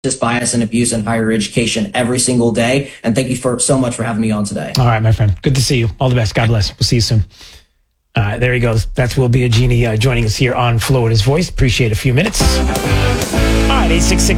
bias and abuse in higher education every single day. And thank you so much for having me on today. All right, my friend. Good to see you. All the best. God bless. We'll see you soon. There he goes. That's Will Biagini joining us here on Florida's Voice. Appreciate a few minutes. All right,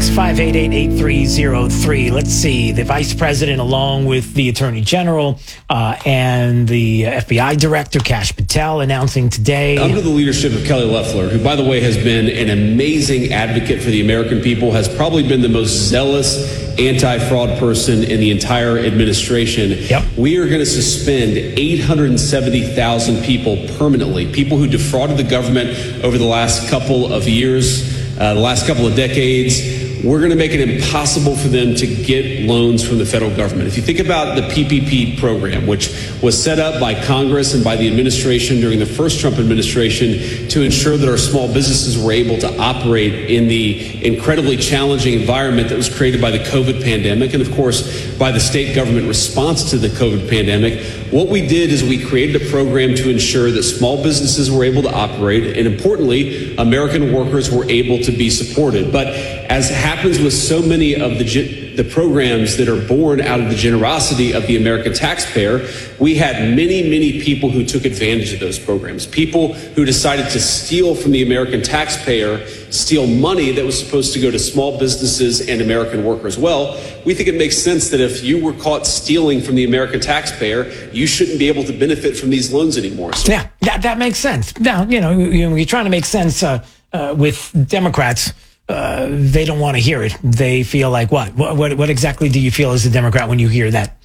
866-588-8303. Let's see. The vice president, along with the attorney general and the FBI director, Kash Patel, announcing today. Under the leadership of Kelly Loeffler, who, by the way, has been an amazing advocate for the American people, has probably been the most zealous anti-fraud person in the entire administration. Yep. We are going to suspend 870,000 people permanently, people who defrauded the government over the last couple of years, the last couple of decades. We're going to make it impossible for them to get loans from the federal government. If you think about the PPP program, which was set up by Congress and by the administration during the first Trump administration to ensure that our small businesses were able to operate in the incredibly challenging environment that was created by the COVID pandemic and, of course, by the state government response to the COVID pandemic, what we did is we created a program to ensure that small businesses were able to operate and, importantly, American workers were able to be supported. But as happens with so many of the programs that are born out of the generosity of the American taxpayer, we had many people who took advantage of those programs, people who decided to steal from the American taxpayer, steal money that was supposed to go to small businesses and American workers. Well, we think it makes sense that if you were caught stealing from the American taxpayer, you shouldn't be able to benefit from these loans anymore. So yeah, that makes sense. Now, you're trying to make sense with Democrats. They don't want to hear it. They feel like what? What exactly do you feel as a Democrat when you hear that?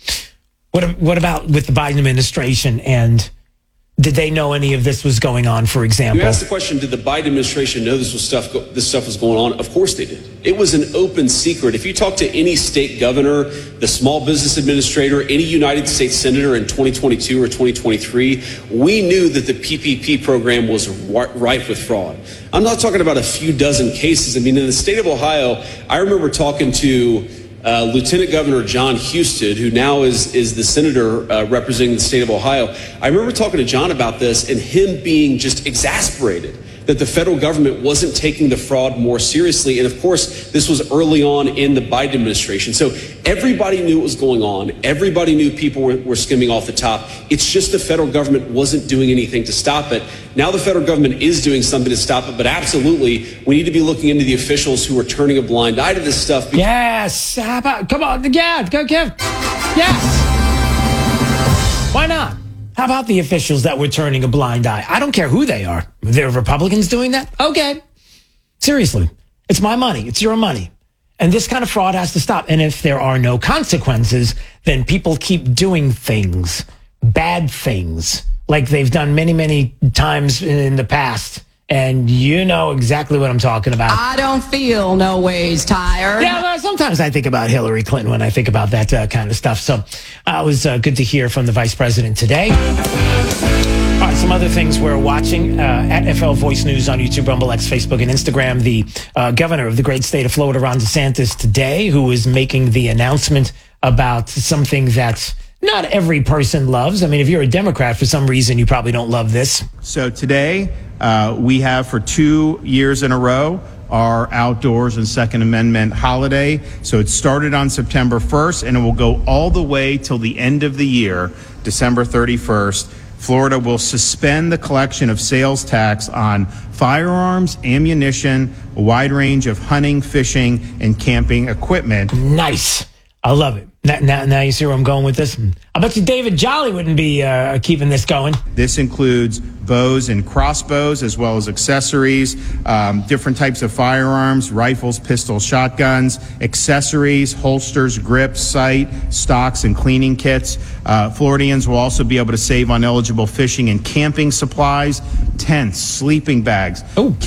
What about with the Biden administration, and did they know any of this was going on, for example? You asked the question, did the Biden administration know this stuff was going on? Of course they did. It was an open secret. If you talk to any state governor, the small business administrator, any United States senator in 2022 or 2023, we knew that the PPP program was rife with fraud. I'm not talking about a few dozen cases. I mean, in the state of Ohio, I remember talking to Lieutenant Governor John Husted, who now is the senator representing the state of Ohio. I remember talking to John about this and him being just exasperated that the federal government wasn't taking the fraud more seriously. And of course, this was early on in the Biden administration. So everybody knew what was going on. Everybody knew people were skimming off the top. It's just the federal government wasn't doing anything to stop it. Now the federal government is doing something to stop it, but absolutely, we need to be looking into the officials who are turning a blind eye to this stuff. Yes. How about, come on. Yeah, go, Kev. Yes. Why not? How about the officials that were turning a blind eye? I don't care who they are. They're Republicans doing that? Okay. Seriously. It's my money. It's your money. And this kind of fraud has to stop. And if there are no consequences, then people keep doing things, bad things, like they've done many times in the past. And you know exactly what I'm talking about. I don't feel no ways tired. Yeah, well, sometimes I think about Hillary Clinton when I think about that kind of stuff. So it was good to hear from the vice president today. All right, some other things we're watching at FL Voice News on YouTube, Rumble X, Facebook, and Instagram. The governor of the great state of Florida, Ron DeSantis, today, who is making the announcement about something that not every person loves. I mean, if you're a Democrat, for some reason, you probably don't love this. So today, we have for 2 years in a row our outdoors and Second Amendment holiday. So it started on September 1st, and it will go all the way till the end of the year, December 31st. Florida will suspend the collection of sales tax on firearms, ammunition, a wide range of hunting, fishing, and camping equipment. Nice. I love it. Now you see where I'm going with this? I bet you David Jolly wouldn't be keeping this going. This includes bows and crossbows, as well as accessories, different types of firearms, rifles, pistols, shotguns, accessories, holsters, grips, sight, stocks, and cleaning kits. Floridians will also be able to save on eligible fishing and camping supplies, tents, sleeping bags,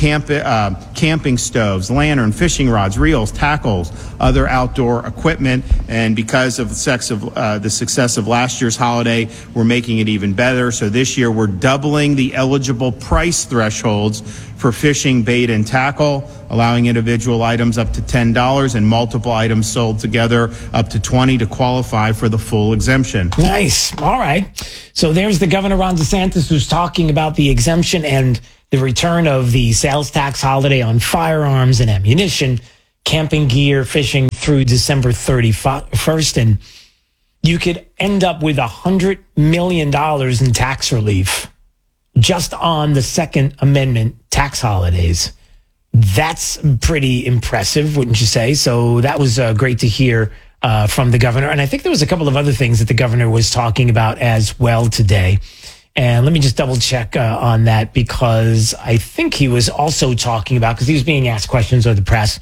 camping stoves, lantern, fishing rods, reels, tackles, other outdoor equipment. And because of the success of last year's holiday, we're making it even better. So this year we're doubling the eligible price thresholds for fishing, bait, and tackle, allowing individual items up to $10 and multiple items sold together up to $20 to qualify for the full exemption. Nice. All right. So there's the Governor Ron DeSantis who's talking about the exemption and the return of the sales tax holiday on firearms and ammunition. camping gear, fishing through December 31st, and you could end up with $100 million in tax relief just on the Second Amendment tax holidays. That's pretty impressive, wouldn't you say? So that was great to hear from the governor. And I think there was a couple of other things that the governor was talking about as well today. And let me just double check on that, because I think he was also talking about, because he was being asked questions of the press,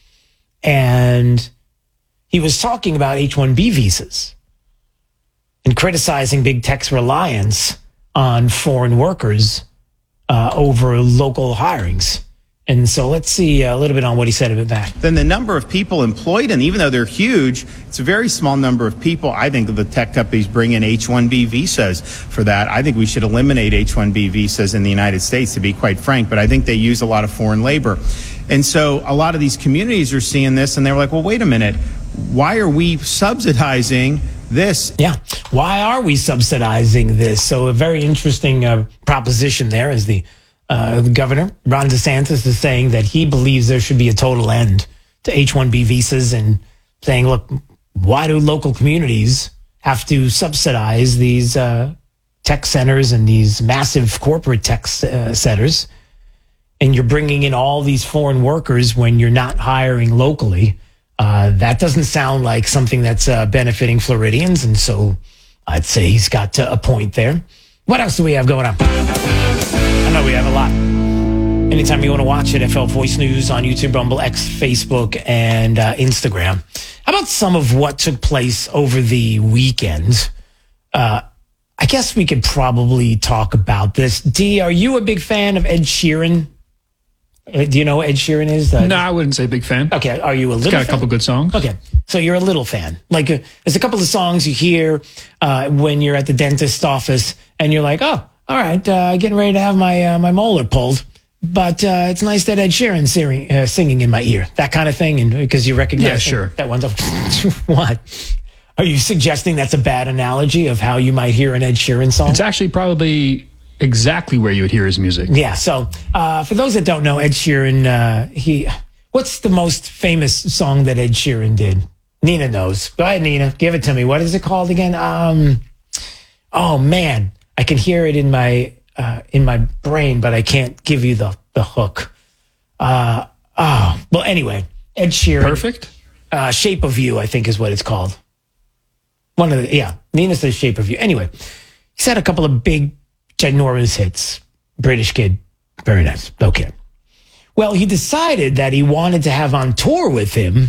and he was talking about H-1B visas and criticizing big tech's reliance on foreign workers over local hirings. And so let's see a little bit on what he said about that. Then the number of people employed, and even though they're huge, it's a very small number of people. I think the tech companies bring in H-1B visas for that. I think we should eliminate H-1B visas in the United States, to be quite frank, but I think they use a lot of foreign labor. And so a lot of these communities are seeing this, and they're like, well, wait a minute, why are we subsidizing this? Yeah, why are we subsidizing this? So a very interesting proposition there is the governor, Ron DeSantis, is saying that he believes there should be a total end to H-1B visas, and saying, look, why do local communities have to subsidize these tech centers and these massive corporate tech centers? And you're bringing in all these foreign workers when you're not hiring locally. That doesn't sound like something that's benefiting Floridians. And so I'd say he's got a point there. What else do we have going on? I know we have a lot. Anytime you want to watch it, FL Voice News on YouTube, Rumble, X, Facebook, and Instagram. How about some of what took place over the weekend? I guess we could probably talk about this. D, are you a big fan of Ed Sheeran? Do you know who Ed Sheeran is? No, I wouldn't say big fan. Okay, are you a little He's got fan? a couple good songs. Okay, so you're a little fan. Like, there's a couple of songs you hear when you're at the dentist's office, and you're like, oh, all right, getting ready to have my molar pulled. But it's nice that Ed Sheeran's singing in my ear. That kind of thing, and because you recognize Yeah, sure. that one's up. What? Are you suggesting that's a bad analogy of how you might hear an Ed Sheeran song? It's actually probably exactly where you would hear his music. Yeah, so for those that don't know, Ed Sheeran, what's the most famous song that Ed Sheeran did? Nina knows. Go ahead, Nina. Give it to me. What is it called again? Oh, man. I can hear it in my brain, but I can't give you the hook. Well, anyway, Ed Sheeran. Perfect? Shape of You, I think is what it's called. Nina says Shape of You. Anyway, he's had a couple of big, ginormous hits. British Kid. Very nice. Okay. Well, he decided that he wanted to have on tour with him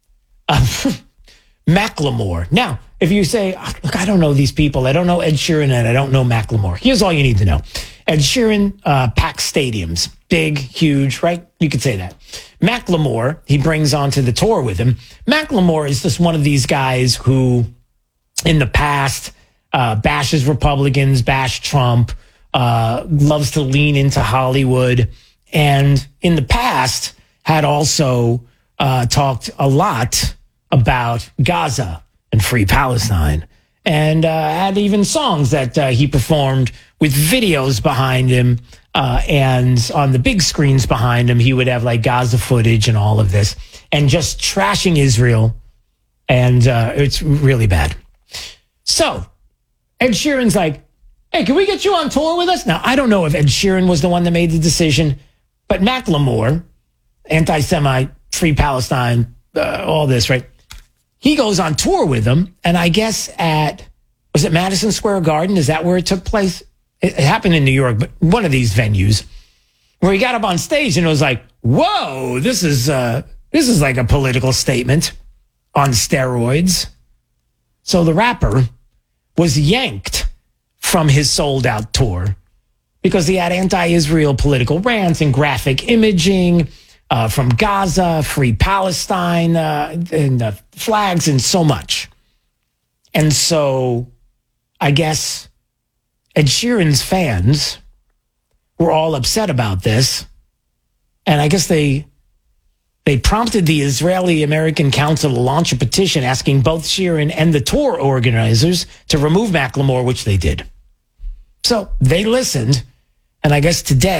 Macklemore. Now, if you say, look, I don't know these people. I don't know Ed Sheeran and I don't know Macklemore. Here's all you need to know. Ed Sheeran packs stadiums. Big, huge, right? You could say that. Macklemore, he brings onto the tour with him. Macklemore is just one of these guys who, in the past, bashes Republicans, bashed Trump, loves to lean into Hollywood, and in the past had also talked a lot about Gaza and Free Palestine, and had even songs that he performed with videos behind him, and on the big screens behind him, he would have like Gaza footage and all of this, and just trashing Israel, and it's really bad. So Ed Sheeran's like, hey, can we get you on tour with us? Now, I don't know if Ed Sheeran was the one that made the decision, but Macklemore, anti-Semite, Free Palestine, all this, right? He goes on tour with them, and I guess was it Madison Square Garden? Is that where it took place? It happened in New York, but one of these venues where he got up on stage and it was like, whoa, this is like a political statement on steroids. So the rapper was yanked from his sold-out tour because he had anti-Israel political rants and graphic imaging from Gaza, Free Palestine, and flags and so much. And so I guess Ed Sheeran's fans were all upset about this. And I guess they prompted the Israeli-American Council to launch a petition asking both Sheeran and the tour organizers to remove Macklemore, which they did. So they listened, and I guess today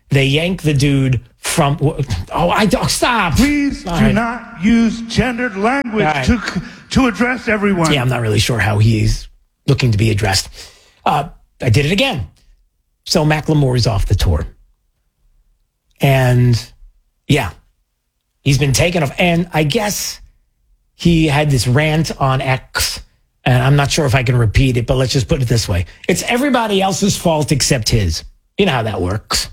They yank the dude from. Stop. Please All do right. not use gendered language All right. to address everyone. Yeah, I'm not really sure how he's looking to be addressed. I did it again. So Macklemore is off the tour. And yeah, he's been taken off. And I guess he had this rant on X. And I'm not sure if I can repeat it, but let's just put it this way. It's everybody else's fault except his. You know how that works.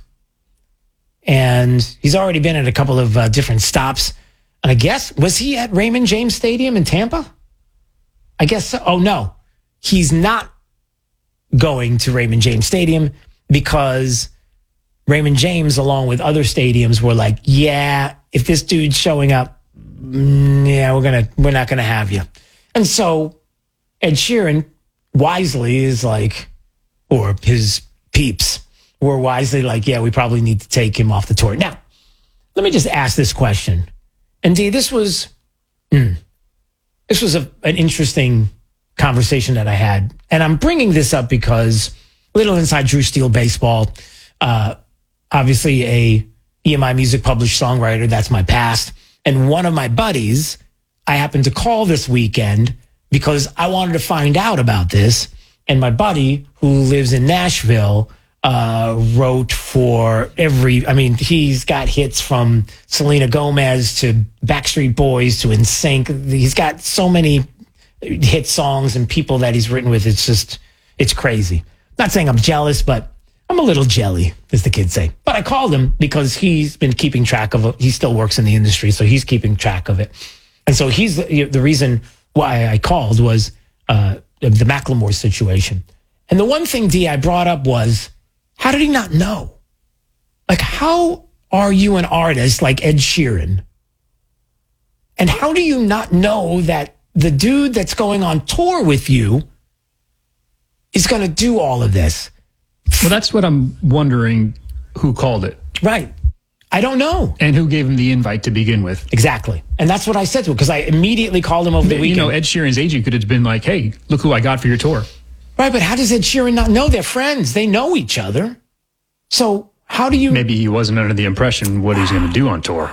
And he's already been at a couple of different stops. And I guess, was he at Raymond James Stadium in Tampa? I guess so. Oh, no. He's not going to Raymond James Stadium because Raymond James, along with other stadiums, were like, yeah, if this dude's showing up, yeah, we're not gonna have you. And so Ed Sheeran wisely is like, or his peeps were wisely like, yeah, we probably need to take him off the tour. Now, let me just ask this question. And D, this was an interesting conversation that I had. And I'm bringing this up because little inside Drew Steele baseball, obviously a EMI music published songwriter. That's my past. And one of my buddies, I happened to call this weekend because I wanted to find out about this. And my buddy, who lives in Nashville, wrote for he's got hits from Selena Gomez to Backstreet Boys to NSYNC. He's got so many hit songs and people that he's written with. It's crazy. Not saying I'm jealous, but I'm a little jelly, as the kids say. But I called him because he's been keeping track of it. He still works in the industry, so he's keeping track of it. And so he's the reason why I called was the Macklemore situation. And the one thing, D, I brought up was, how did he not know? Like, how are you an artist like Ed Sheeran? And how do you not know that the dude that's going on tour with you is going to do all of this? Well, that's what I'm wondering, who called it. Right. I don't know. And who gave him the invite to begin with. Exactly. And that's what I said to him, because I immediately called him over the weekend. You know, Ed Sheeran's agent could have been like, hey, look who I got for your tour. Right, but how does Ed Sheeran not know? They're friends. They know each other. So how do you... Maybe he wasn't under the impression what he's going to do on tour.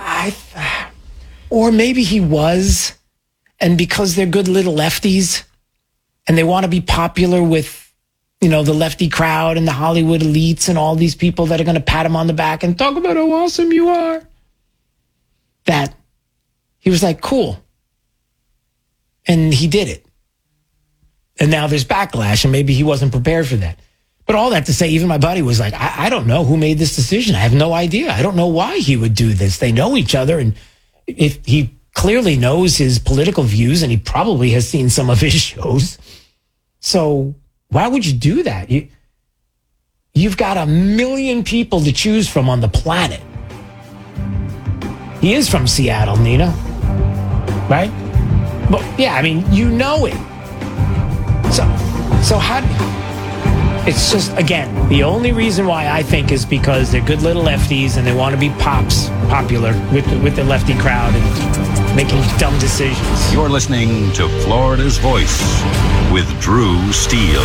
Or maybe he was, and because they're good little lefties, and they want to be popular with, the lefty crowd and the Hollywood elites and all these people that are going to pat him on the back and talk about how awesome you are, that he was like, cool. And he did it. And now there's backlash, and maybe he wasn't prepared for that. But all that to say, even my buddy was like, I don't know who made this decision. I have no idea. I don't know why he would do this. They know each other, and if he clearly knows his political views, and he probably has seen some of his shows. So why would you do that? You've got 1 million people to choose from on the planet. He is from Seattle, Nina. Right? But yeah, I mean, you know it. So how... It's just, again, the only reason why I think is because they're good little lefties and they want to be popular with the lefty crowd and making dumb decisions. You're listening to Florida's Voice with Drew Steele.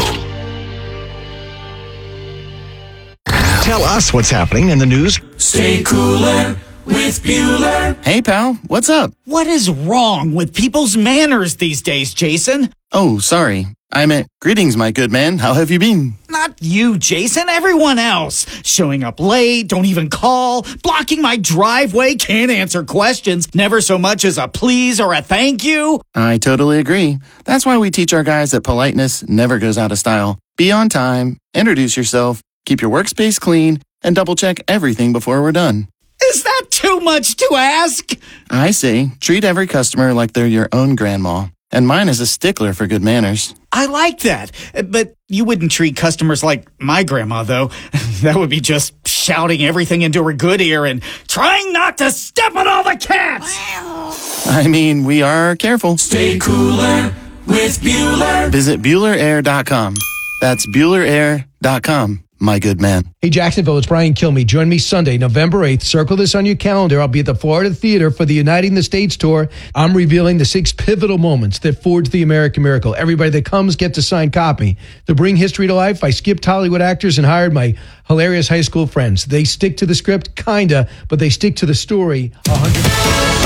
Tell us what's happening in the news. Stay cooler with Bueller. Hey, pal, what's up? What is wrong with people's manners these days, Jason? Oh, sorry. I meant, greetings, my good man. How have you been? Not you, Jason. Everyone else. Showing up late, don't even call, blocking my driveway, can't answer questions, never so much as a please or a thank you. I totally agree. That's why we teach our guys that politeness never goes out of style. Be on time, introduce yourself, keep your workspace clean, and double-check everything before we're done. Is that too much to ask? I say, treat every customer like they're your own grandma. And mine is a stickler for good manners. I like that. But you wouldn't treat customers like my grandma, though. That would be just shouting everything into her good ear and trying not to step on all the cats. I mean, we are careful. Stay cooler with Bueller. Visit BuellerAir.com. That's BuellerAir.com. my good man. Hey, Jacksonville, it's Brian Kilmeade. Join me Sunday, November 8th. Circle this on your calendar. I'll be at the Florida Theater for the Uniting the States tour. I'm revealing the 6 pivotal moments that forged the American miracle. Everybody that comes gets a signed copy. To bring history to life, I skipped Hollywood actors and hired my hilarious high school friends. They stick to the script, kinda, but they stick to the story 100%.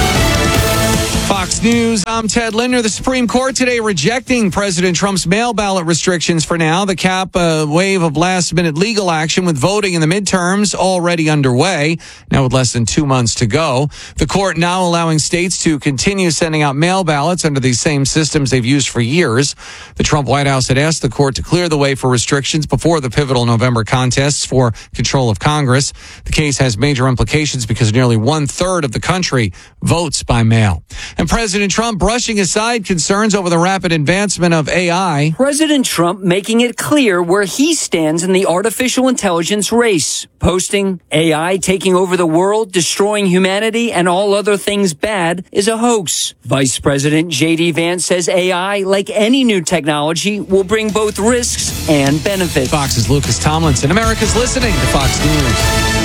Fox News, I'm Ted Linder. The Supreme Court today rejecting President Trump's mail ballot restrictions for now. The cap a wave of last-minute legal action with voting in the midterms already underway, now with less than 2 months to go. The court now allowing states to continue sending out mail ballots under these same systems they've used for years. The Trump White House had asked the court to clear the way for restrictions before the pivotal November contests for control of Congress. The case has major implications because nearly 1/3 of the country votes by mail. And President Trump brushing aside concerns over the rapid advancement of AI. President Trump making it clear where he stands in the artificial intelligence race, posting AI taking over the world, destroying humanity, and all other things bad is a hoax. Vice President J.D. Vance says AI, like any new technology, will bring both risks and benefits. Fox's Lucas Tomlinson. America's listening to Fox News.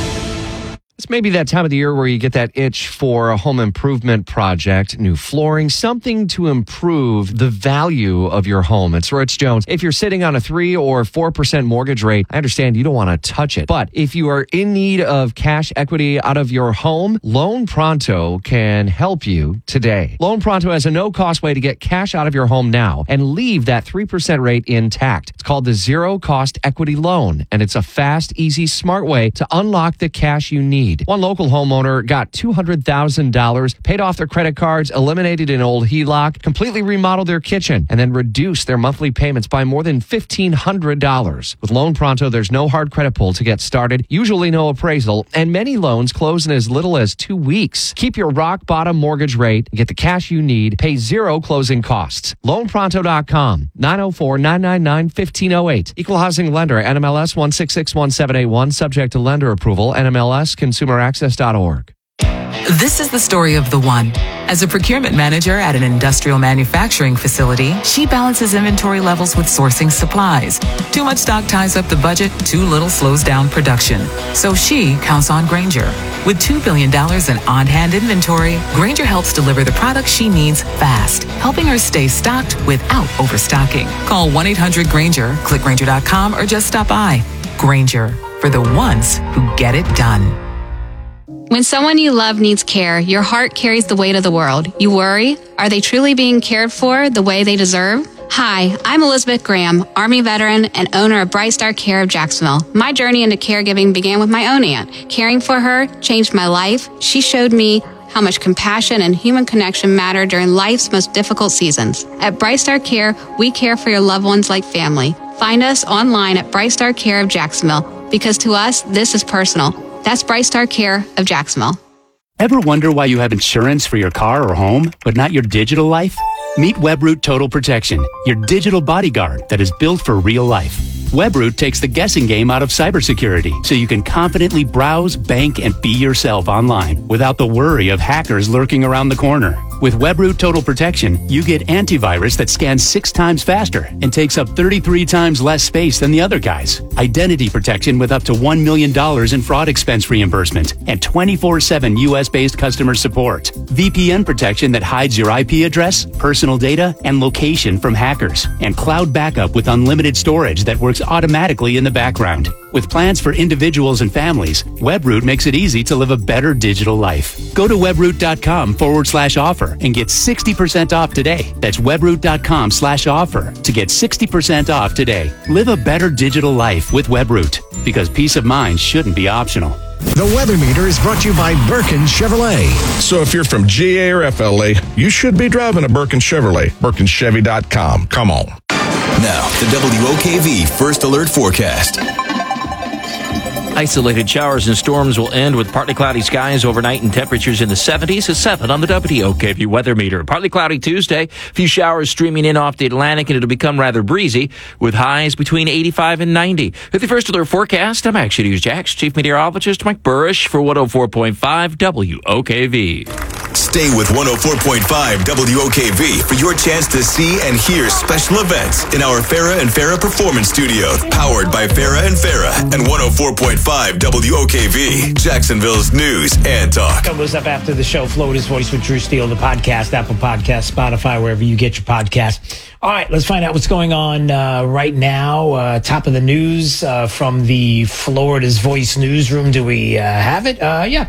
It's maybe that time of the year where you get that itch for a home improvement project, new flooring, something to improve the value of your home. It's Rich Jones. If you're sitting on a 3 or 4% mortgage rate, I understand you don't want to touch it. But if you are in need of cash equity out of your home, Loan Pronto can help you today. Loan Pronto has a no-cost way to get cash out of your home now and leave that 3% rate intact. It's called the Zero Cost Equity Loan, and it's a fast, easy, smart way to unlock the cash you need. One local homeowner got $200,000, paid off their credit cards, eliminated an old HELOC, completely remodeled their kitchen, and then reduced their monthly payments by more than $1,500. With Loan Pronto, there's no hard credit pull to get started, usually no appraisal, and many loans close in as little as 2 weeks. Keep your rock bottom mortgage rate, get the cash you need, pay zero closing costs. LoanPronto.com, 904-999-1508. Equal housing lender, NMLS 1661781, subject to lender approval, NMLS ConsumerAccess.org. This is the story of the one. As a procurement manager at an industrial manufacturing facility, she balances inventory levels with sourcing supplies. Too much stock ties up the budget, too little slows down production. So she counts on Grainger. With $2 billion in on-hand inventory, Grainger helps deliver the products she needs fast, helping her stay stocked without overstocking. Call 1-800-GRAINGER, click Grainger.com, or just stop by. Grainger, for the ones who get it done. When someone you love needs care, your heart carries the weight of the world. You worry, are they truly being cared for the way they deserve? Hi, I'm Elizabeth Graham, Army veteran and owner of Bright Star Care of Jacksonville. My journey into caregiving began with my own aunt. Caring for her changed my life. She showed me how much compassion and human connection matter during life's most difficult seasons. At Bright Star Care, we care for your loved ones like family. Find us online at Bright Star Care of Jacksonville, because to us, this is personal. That's Bright Star Care of Jacksonville. Ever wonder why you have insurance for your car or home, but not your digital life? Meet WebRoot Total Protection, your digital bodyguard that is built for real life. WebRoot takes the guessing game out of cybersecurity, so you can confidently browse, bank, and be yourself online without the worry of hackers lurking around the corner. With WebRoot Total Protection, you get antivirus that scans 6 times faster and takes up 33 times less space than the other guys. Identity protection with up to $1 million in fraud expense reimbursement and 24/7 US-based customer support. VPN protection that hides your IP address, personal data, and location from hackers. And cloud backup with unlimited storage that works automatically in the background. With plans for individuals and families, WebRoot makes it easy to live a better digital life. Go to webroot.com/offer and get 60% off today. That's webroot.com/offer to get 60% off today. Live a better digital life with WebRoot, because peace of mind shouldn't be optional. The Weather Meter is brought to you by Birkin Chevrolet. So if you're from GA or FLA, you should be driving a Birkin Chevrolet. BirkinChevy.com. Come on. Now, the WOKV First Alert Forecast. Isolated showers and storms will end with partly cloudy skies overnight and temperatures in the 70s to 7 on the WOKV weather meter. Partly cloudy Tuesday, a few showers streaming in off the Atlantic, and it'll become rather breezy with highs between 85 and 90. With the First Alert Forecast, I'm Action News Jax Chief Meteorologist Mike Burrish for 104.5 WOKV. Stay with 104.5 WOKV for your chance to see and hear special events in our Farrah and Farrah Performance Studio, powered by Farrah and Farrah and 104.5 WOKV, Jacksonville's news and talk. Comes up after the show, Florida's Voice with Drew Steele, the podcast, Apple Podcast, Spotify, wherever you get your podcast. All right, let's find out what's going on right now. Top of the news from the Florida's Voice newsroom. Do we have it?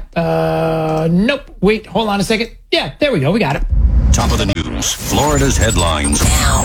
Yeah. Nope. Wait, hold on a second. Yeah, there we go. We got it. Top of the news, Florida's headlines.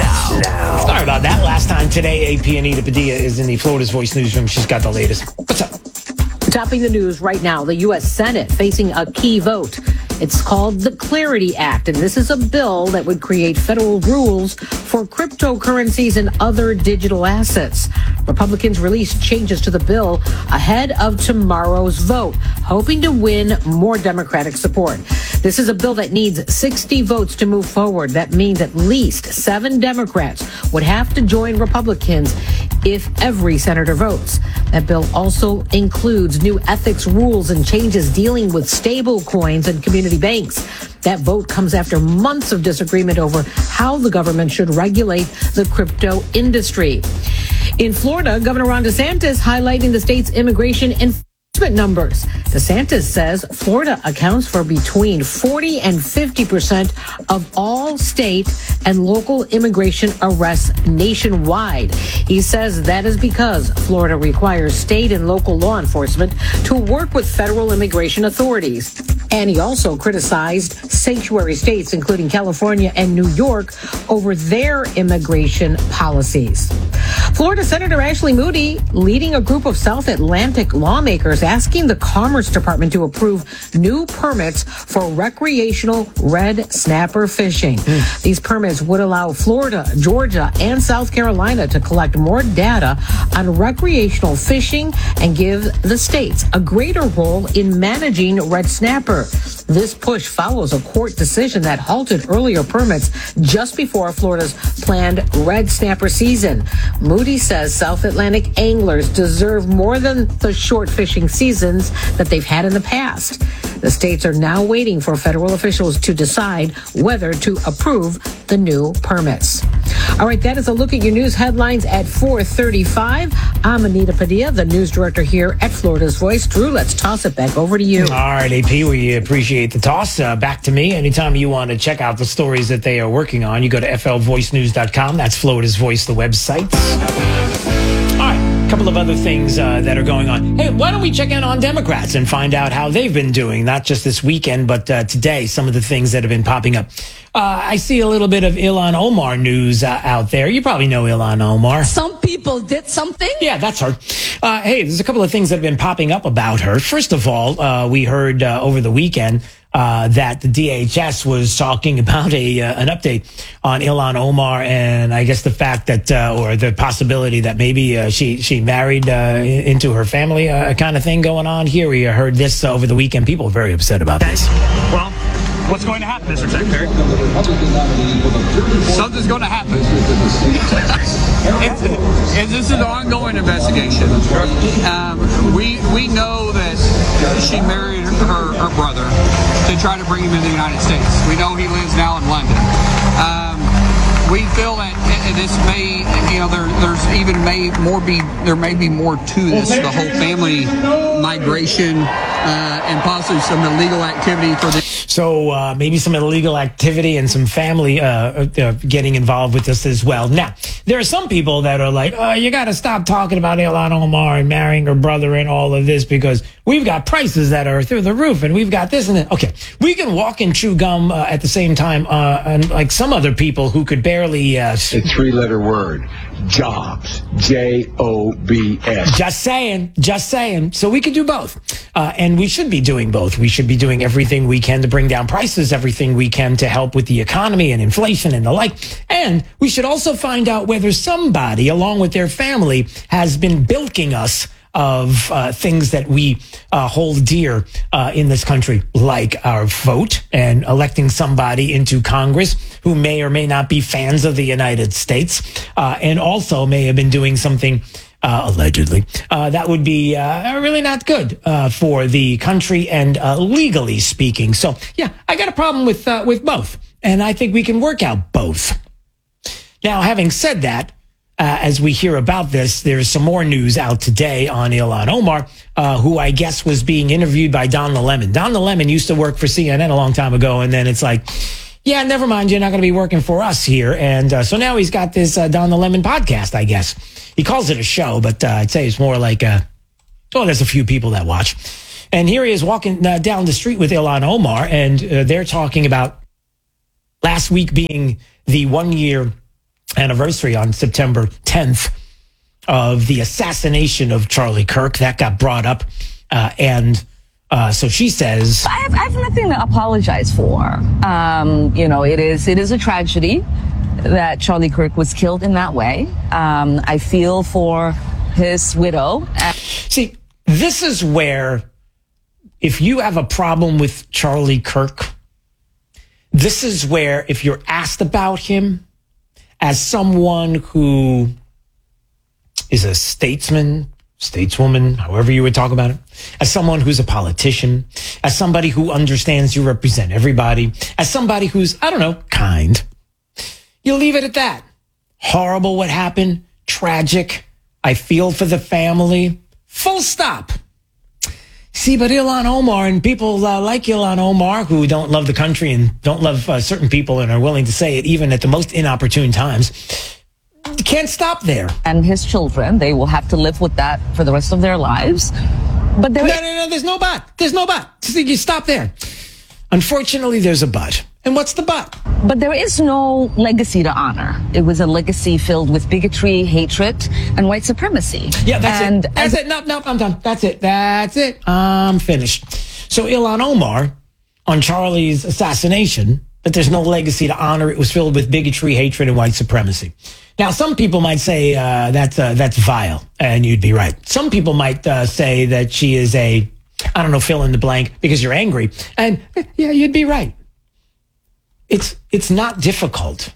Now. Sorry about that. Last time today, AP Anita Padilla is in the Florida's Voice newsroom. She's got the latest. What's up? Topping the news right now, the U.S. Senate facing a key vote. It's called the Clarity Act, and this is a bill that would create federal rules for cryptocurrencies and other digital assets. Republicans released changes to the bill ahead of tomorrow's vote, hoping to win more Democratic support. This is a bill that needs 60 votes to move forward. That means at least 7 Democrats would have to join Republicans if every senator votes. That bill also includes new ethics rules and changes dealing with stable coins and community banks. That vote comes after months of disagreement over how the government should regulate the crypto industry. In Florida, Governor Ron DeSantis highlighting the state's immigration enforcement numbers. DeSantis says Florida accounts for between 40 and 50% of all state and local immigration arrests nationwide. He says that is because Florida requires state and local law enforcement to work with federal immigration authorities. And he also criticized sanctuary states, including California and New York, over their immigration policies. Florida Senator Ashley Moody leading a group of South Atlantic lawmakers asking the Commerce Department to approve new permits for recreational red snapper fishing. These permits would allow Florida, Georgia, and South Carolina to collect more data on recreational fishing and give the states a greater role in managing red snapper. This push follows a court decision that halted earlier permits just before Florida's planned red snapper season. Moody says South Atlantic anglers deserve more than the short fishing seasons that they've had in the past. The states are now waiting for federal officials to decide whether to approve the new permits. All right, that is a look at your news headlines at 4:35. I'm Anita Padilla, the news director here at Florida's Voice. Drew, let's toss it back over to you. All right, AP, we appreciate the toss. Back to me. Anytime you want to check out the stories that they are working on, you go to flvoicenews.com. That's Florida's Voice, the website. All right, a couple of other things that are going on. Hey, why don't we check in on Democrats and find out how they've been doing, not just this weekend, but today, some of the things that have been popping up. I see a little bit of Ilhan Omar news out there. You probably know Ilhan Omar. Some people did something? Yeah, that's her. Hey, there's a couple of things that have been popping up about her. First of all, we heard over the weekend that the DHS was talking about an update on Ilhan Omar, and I guess the fact that, or the possibility that maybe she married into her family kind of thing going on here. We heard this over the weekend. People are very upset about this. Well, what's going to happen, Mr. Secretary? Something's going to happen. This is an ongoing investigation. We know that she married her brother to try to bring him into the United States. We know he lives now in London. We feel that this may, there may be more to this, the whole family migration and possibly some illegal activity for this. So maybe some illegal activity and some family getting involved with this as well. Now, there are some people that are like, oh, you got to stop talking about Ilhan Omar and marrying her brother and all of this because we've got prices that are through the roof and we've got this and that. Okay, we can walk and chew gum at the same time, and like some other people who could barely... a 3-letter word. Jobs. Jobs. Just saying. So we can do both. And we should be doing both. We should be doing everything we can to bring down prices, everything we can to help with the economy and inflation and the like. And we should also find out whether somebody, along with their family, has been bilking us of things that we hold dear in this country, like our vote and electing somebody into Congress who may or may not be fans of the United States, and also may have been doing something allegedly, that would be really not good for the country and legally speaking. So, yeah, I got a problem with both, and I think we can work out both. Now, having said that, as we hear about this, there's some more news out today on Ilhan Omar, who I guess was being interviewed by Don Lemon. Don Lemon used to work for CNN a long time ago, and then it's like, yeah, never mind, you're not going to be working for us here. And so now he's got this Don Lemon podcast, I guess. He calls it a show, but I'd say it's more like, there's a few people that watch. And here he is walking down the street with Ilhan Omar, and they're talking about last week being the 1-year anniversary on September 10th of the assassination of Charlie Kirk. That got brought up. So she says, I have nothing to apologize for. It is a tragedy that Charlie Kirk was killed in that way. I feel for his widow. See, this is where, if you have a problem with Charlie Kirk, this is where, if you're asked about him, as someone who is a stateswoman, however you would talk about it, as someone who's a politician, as somebody who understands you represent everybody, as somebody who's, kind, you leave it at that. Horrible what happened, tragic, I feel for the family, full stop. See, but Ilhan Omar and people like Ilhan Omar who don't love the country and don't love certain people and are willing to say it even at the most inopportune times, can't stop there. And his children, they will have to live with that for the rest of their lives. But No, there's no but. There's no but. You stop there. Unfortunately, there's a but. And what's the but? But there is no legacy to honor. It was a legacy filled with bigotry, hatred, and white supremacy. Yeah, that's it. That's it. No, I'm done. That's it. I'm finished. So Ilhan Omar, on Charlie's assassination, that there's no legacy to honor. It was filled with bigotry, hatred, and white supremacy. Now, some people might say that's vile, and you'd be right. Some people might say that she is fill in the blank because you're angry. And yeah, you'd be right. It's not difficult.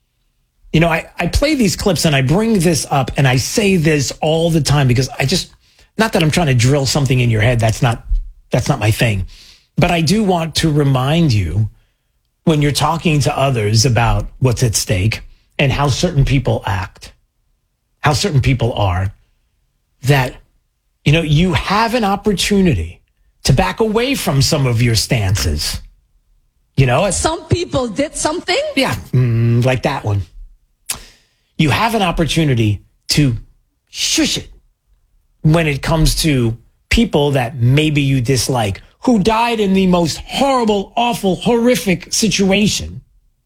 I play these clips and I bring this up and I say this all the time because not that I'm trying to drill something in your head. That's not my thing. But I do want to remind you when you're talking to others about what's at stake and how certain people act, how certain people are, that, you have an opportunity to back away from some of your stances. Some people did something? Yeah, like that one. You have an opportunity to shush it when it comes to people that maybe you dislike, who died in the most horrible, awful, horrific situation.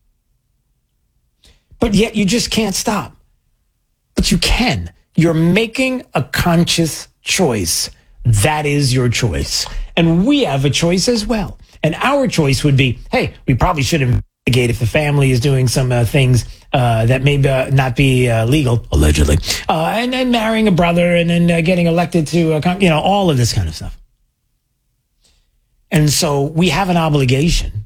But yet you just can't stop. But you can. You're making a conscious choice. That is your choice. And we have a choice as well. And our choice would be, hey, we probably should investigate if the family is doing some things that may not be legal, allegedly, and then marrying a brother and then getting elected to, all of this kind of stuff. And so we have an obligation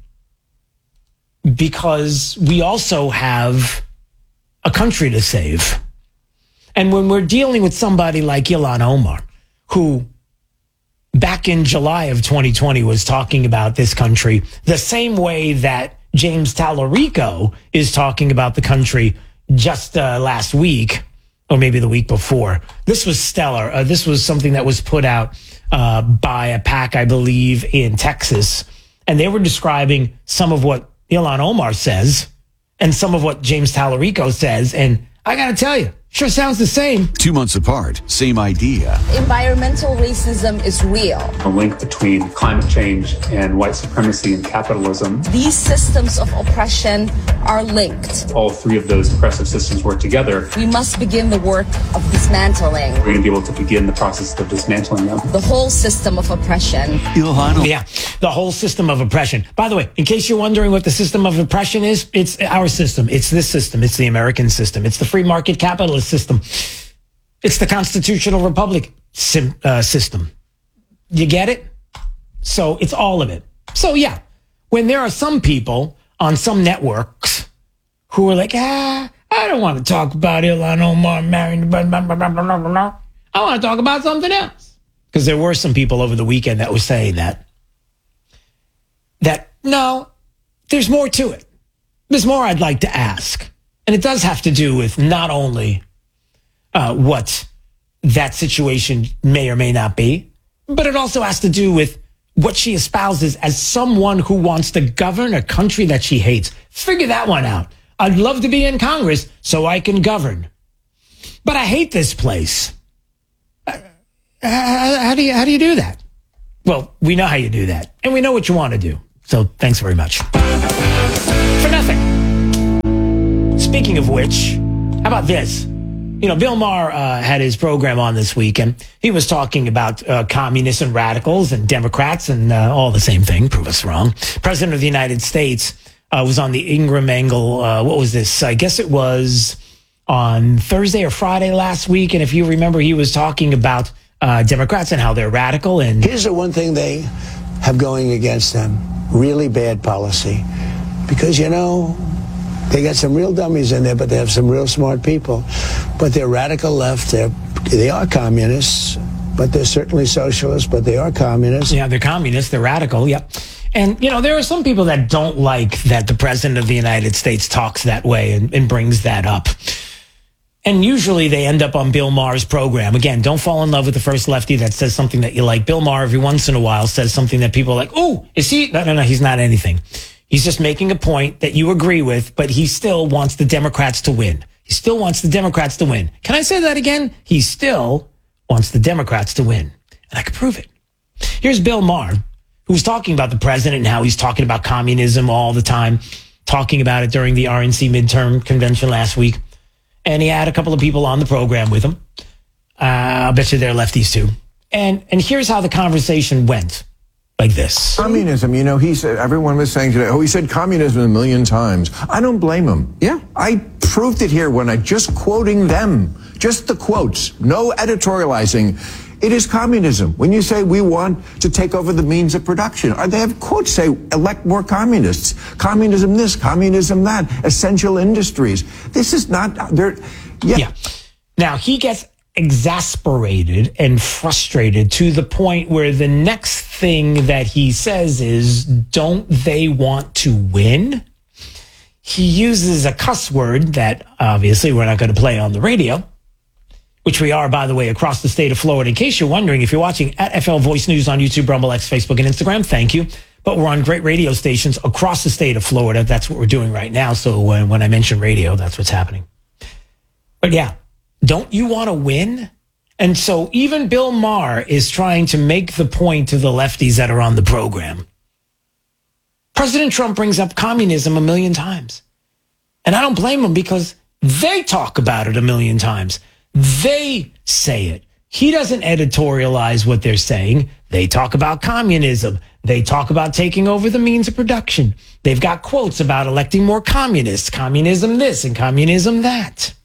because we also have a country to save. And when we're dealing with somebody like Ilhan Omar, who back in July of 2020 was talking about this country the same way that James Tallarico is talking about the country just last week, or maybe the week before. This was stellar. This was something that was put out by a PAC, I believe, in Texas. And they were describing some of what Ilhan Omar says and some of what James Tallarico says. And I got to tell you, sure sounds the same. 2 months apart, same idea. Environmental racism is real. A link between climate change and white supremacy and capitalism. These systems of oppression are linked. All three of those oppressive systems work together. We must begin the work of dismantling. We're going to be able to begin the process of dismantling them. The whole system of oppression. Yeah, the whole system of oppression. By the way, in case you're wondering what the system of oppression is, it's our system. It's this system. It's the American system. It's the free market capitalist system. It's the constitutional republic system. You get it? So it's all of it. So yeah, when there are some people on some networks who are like, I don't want to talk about Ilhan Omar marrying, I want to talk about something else. Because there were some people over the weekend that were saying that no, there's more to it. There's more I'd like to ask. And it does have to do with not only what that situation may or may not be, but it also has to do with what she espouses as someone who wants to govern a country that she hates. Figure that one out. I'd love to be in Congress so I can govern. But I hate this place. How do you do that? Well, we know how you do that. And we know what you want to do. So thanks very much. For nothing. Speaking of which, how about this? You know, Bill Maher had his program on this week, and he was talking about communists and radicals and Democrats and all the same thing. Prove us wrong. President of the United States was on the Ingram Angle. What was this? I guess it was on Thursday or Friday last week. And if you remember, he was talking about Democrats and how they're radical. And here's the one thing they have going against them. Really bad policy. Because, you know, they got some real dummies in there, but they have some real smart people. But they're radical left. They are communists, but they're certainly socialists, but they are communists. Yeah, they're communists. They're radical. Yep. And, you know, there are some people that don't like that the president of the United States talks that way and brings that up. And usually they end up on Bill Maher's program. Again, don't fall in love with the first lefty that says something that you like. Bill Maher, every once in a while, says something that people are like, oh, is he? No, he's not anything. He's just making a point that you agree with, but he still wants the Democrats to win. He still wants the Democrats to win. Can I say that again? He still wants the Democrats to win. And I can prove it. Here's Bill Maher, who was talking about the president and how he's talking about communism all the time, talking about it during the RNC midterm convention last week. And he had a couple of people on the program with him. I'll bet you they're lefties too. And here's how the conversation went. Like this. Communism, you know, everyone was saying today, he said communism a million times. I don't blame him. Yeah. I proved it here when just quoting them, just the quotes, no editorializing. It is communism. When you say we want to take over the means of production, they have quotes say, elect more communists. Communism this, communism that, essential industries. This is not, yeah. Now, he gets exasperated and frustrated to the point where the next thing that he says is, don't they want to win? He uses a cuss word that obviously we're not going to play on the radio, which we are, by the way, across the state of Florida. In case you're wondering, if you're watching at FL Voice News on YouTube, Rumble, X, Facebook, and Instagram, thank you. But we're on great radio stations across the state of Florida. That's what we're doing right now. So when I mention radio, that's what's happening. But yeah, don't you want to win? And so even Bill Maher is trying to make the point to the lefties that are on the program. President Trump brings up communism a million times. And I don't blame him because they talk about it a million times. They say it. He doesn't editorialize what they're saying. They talk about communism. They talk about taking over the means of production. They've got quotes about electing more communists, communism this and communism that.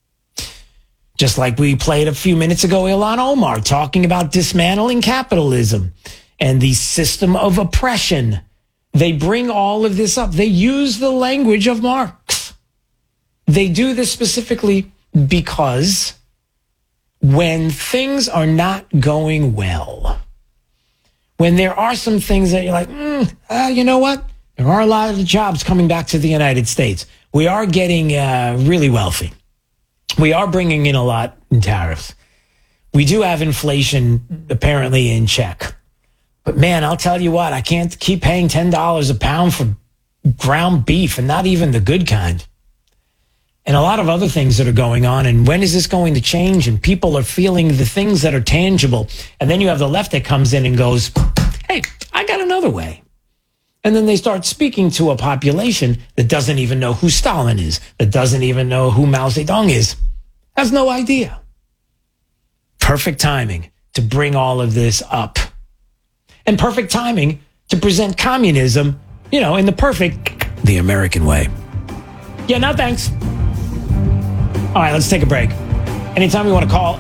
Just like we played a few minutes ago, Ilhan Omar talking about dismantling capitalism and the system of oppression. They bring all of this up. They use the language of Marx. They do this specifically because when things are not going well, when there are some things that you're like, you know what? There are a lot of jobs coming back to the United States. We are getting really wealthy. We are bringing in a lot in tariffs. We do have inflation apparently in check. But man, I'll tell you what, I can't keep paying $10 a pound for ground beef, and not even the good kind. And a lot of other things that are going on. And when is this going to change? And people are feeling the things that are tangible. And then you have the left that comes in and goes, hey, I got another way. And then they start speaking to a population that doesn't even know who Stalin is, that doesn't even know who Mao Zedong is, has no idea. Perfect timing to bring all of this up. And perfect timing to present communism, in the American way. Yeah, no thanks. All right, let's take a break. Anytime you want to call,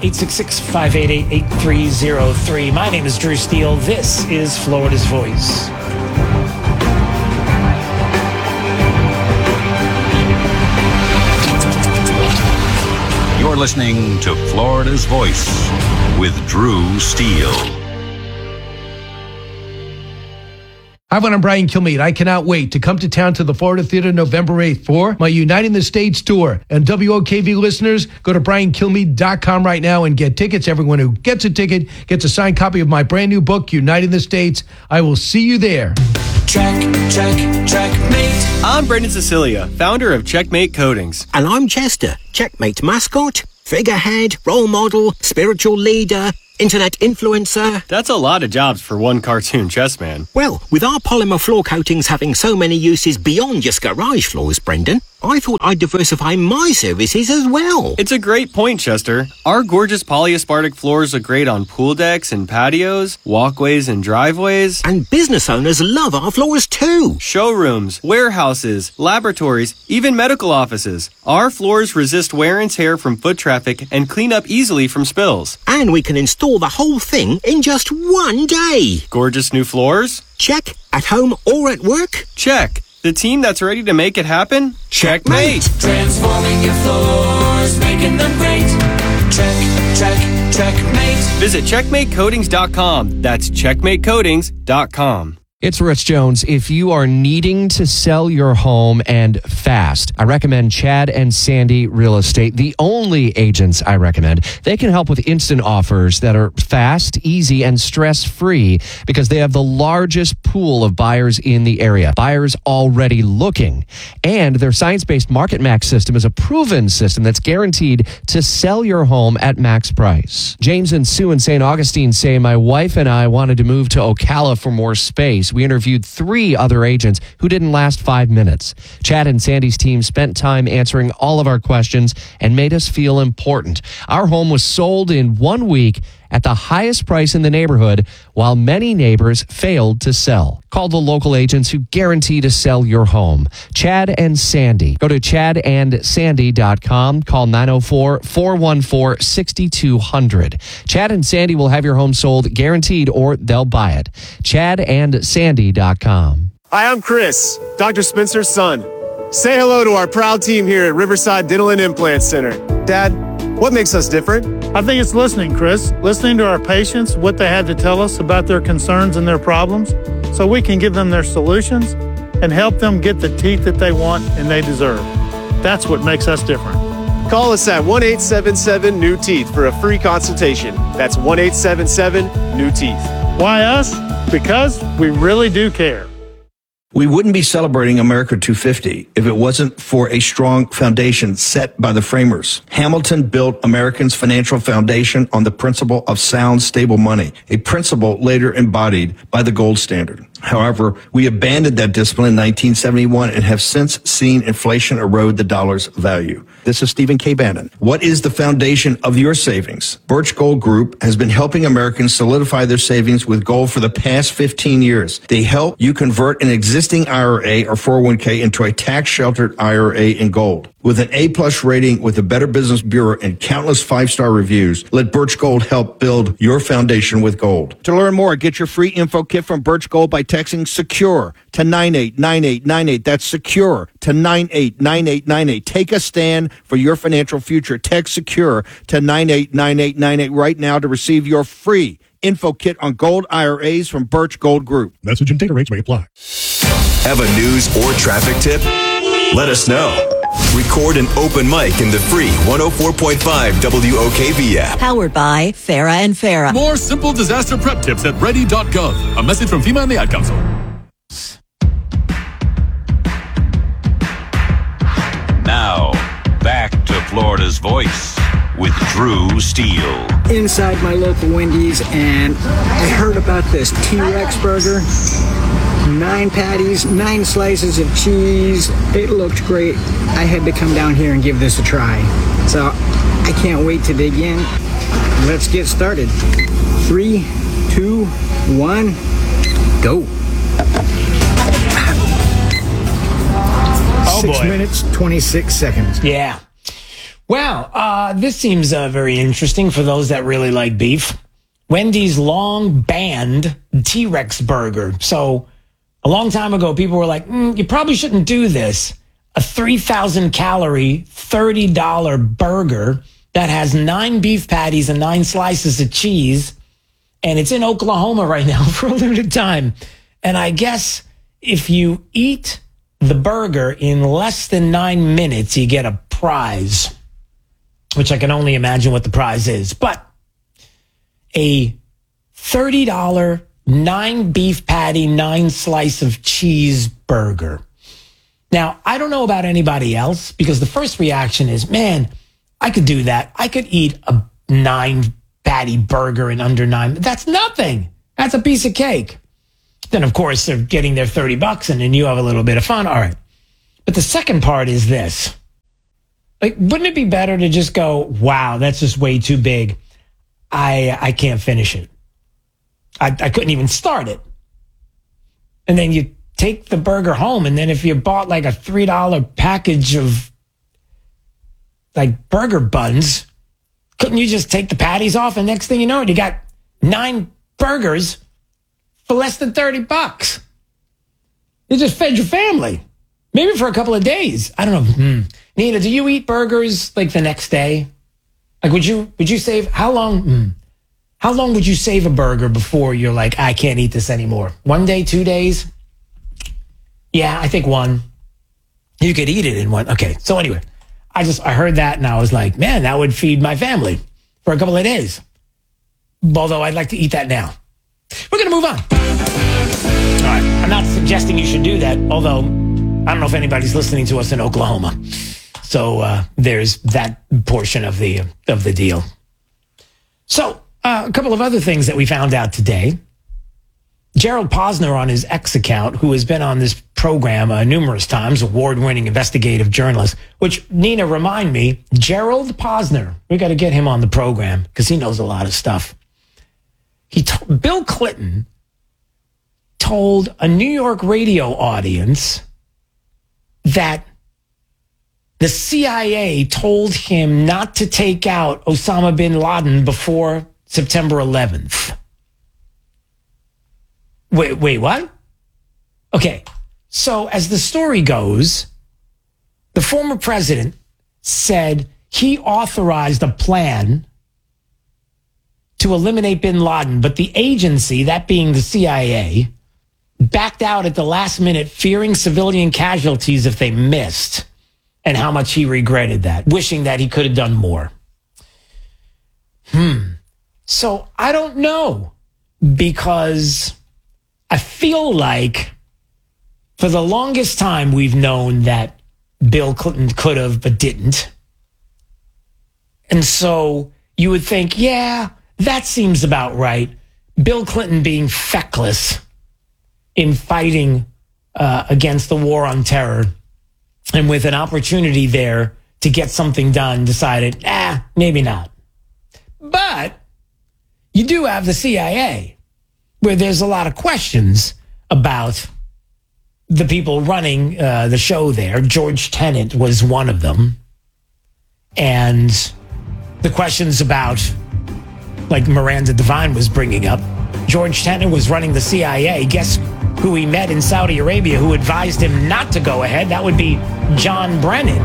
866-588-8303. My name is Drew Steele. This is Florida's Voice. You're listening to Florida's Voice. with Drew Steele. Hi, everyone. I'm Brian Kilmeade. I cannot wait to come to town to the Florida Theater November 8th for my Uniting the States tour. And WOKV listeners, go to BrianKilmeade.com right now and get tickets. Everyone who gets a ticket gets a signed copy of my brand new book, Uniting the States. I will see you there. Checkmate. I'm Brendan Cecilia, founder of Checkmate Coatings. And I'm Chester, Checkmate mascot, figurehead, role model, spiritual leader, internet influencer. That's a lot of jobs for one cartoon chess man. Well, with our polymer floor coatings having so many uses beyond just garage floors, Brendan, I thought I'd diversify my services as well. It's a great point, Chester. Our gorgeous polyaspartic floors are great on pool decks and patios, walkways and driveways. And business owners love our floors too. Showrooms, warehouses, laboratories, even medical offices. Our floors resist wear and tear from foot traffic and clean up easily from spills. And we can install the whole thing in just one day. Gorgeous new floors? Check. At home or at work? Check. The team that's ready to make it happen? Checkmate! Transforming your floors, making them great. Checkmate. Visit CheckmateCoatings.com. That's CheckmateCoatings.com. It's Rich Jones. If you are needing to sell your home and fast, I recommend Chad and Sandy Real Estate, the only agents I recommend. They can help with instant offers that are fast, easy, and stress-free because they have the largest pool of buyers in the area. Buyers already looking. And their science-based Market Max system is a proven system that's guaranteed to sell your home at max price. James and Sue in St. Augustine say, my wife and I wanted to move to Ocala for more space. We interviewed 3 other agents who didn't last 5 minutes. Chad and Sandy's team spent time answering all of our questions and made us feel important. Our home was sold in 1 week at the highest price in the neighborhood, while many neighbors failed to sell. Call the local agents who guarantee to sell your home. Chad and Sandy. Go to chadandsandy.com. Call 904-414-6200. Chad and Sandy will have your home sold guaranteed or they'll buy it. chadandsandy.com. Hi, I'm Chris, Dr. Spencer's son. Say hello to our proud team here at Riverside Dental and Implant Center. Dad, what makes us different? I think it's listening, Chris. Listening to our patients, what they had to tell us about their concerns and their problems, so we can give them their solutions and help them get the teeth that they want and they deserve. That's what makes us different. Call us at 1-877-NEW-TEETH for a free consultation. That's 1-877-NEW-TEETH. Why us? Because we really do care. We wouldn't be celebrating America 250 if it wasn't for a strong foundation set by the framers. Hamilton built Americans' financial foundation on the principle of sound, stable money, a principle later embodied by the gold standard. However, we abandoned that discipline in 1971 and have since seen inflation erode the dollar's value. This is Stephen K. Bannon. What is the foundation of your savings? Birch Gold Group has been helping Americans solidify their savings with gold for the past 15 years. They help you convert an existing IRA or 401k into a tax-sheltered IRA in gold. With an A-plus rating with the Better Business Bureau and countless 5-star reviews, let Birch Gold help build your foundation with gold. To learn more, get your free info kit from Birch Gold by texting SECURE to 989898. That's SECURE to 989898. Take a stand for your financial future. Text SECURE to 989898 right now to receive your free info kit on gold IRAs from Birch Gold Group. Message and data rates may apply. Have a news or traffic tip? Let us know. Record an open mic in the free 104.5 WOKV app. Powered by Farah and Farah. More simple disaster prep tips at ready.gov. A message from FEMA and the Ad Council. Now, back to Florida's Voice with Drew Steele. Inside my local Wendy's, and I heard about this T-Rex burger. 9 patties, 9 slices of cheese. It looked great. I had to come down here and give this a try. So I can't wait to dig in. Let's get started. 3, 2, 1, go. 6 minutes, 26 seconds. Yeah. Wow. This seems very interesting for those that really like beef. Wendy's long banned T-Rex burger. So a long time ago, people were like, you probably shouldn't do this. A 3,000 calorie, $30 burger that has 9 beef patties and 9 slices of cheese. And it's in Oklahoma right now for a limited time. And I guess if you eat the burger in less than 9 minutes, you get a prize, which I can only imagine what the prize is. But a $30 9 beef patty, 9 slice of cheese burger. Now, I don't know about anybody else because the first reaction is, man, I could do that. I could eat a 9 patty burger in under 9. That's nothing. That's a piece of cake. Then, of course, they're getting their $30 and then you have a little bit of fun. All right. But the second part is this. Like, wouldn't it be better to just go, wow, that's just way too big. I can't finish it. I couldn't even start it. And then you take the burger home, and then if you bought like a $3 package of like burger buns, couldn't you just take the patties off? And next thing you know, you got 9 burgers for less than $30. You just fed your family, maybe for a couple of days. I don't know. Nina, do you eat burgers like the next day? Like, would you save how long? How long would you save a burger before you're like, I can't eat this anymore? 1 day, 2 days? Yeah, I think 1. You could eat it in 1. Okay. So anyway, I heard that and I was like, man, that would feed my family for a couple of days. Although I'd like to eat that now. We're going to move on. All right. I'm not suggesting you should do that, although I don't know if anybody's listening to us in Oklahoma. So there's that portion of the deal. So a couple of other things that we found out today. Gerald Posner on his X account, who has been on this program numerous times, award-winning investigative journalist, which, Nina, remind me, Gerald Posner, we got to get him on the program because he knows a lot of stuff. Bill Clinton told a New York radio audience that the CIA told him not to take out Osama bin Laden before September 11th. Wait, what? Okay, so as the story goes, the former president said he authorized a plan to eliminate bin Laden, but the agency, that being the CIA, backed out at the last minute, fearing civilian casualties if they missed, and how much he regretted that, wishing that he could have done more. So I don't know, because I feel like for the longest time we've known that Bill Clinton could have but didn't. And so you would think, yeah, that seems about right. Bill Clinton being feckless in fighting against the war on terror, and with an opportunity there to get something done, decided, maybe not. But you do have the CIA, where there's a lot of questions about the people running the show there. George Tenet was one of them. And the questions about, like Miranda Devine was bringing up, George Tenet was running the CIA. Guess who he met in Saudi Arabia who advised him not to go ahead? That would be John Brennan.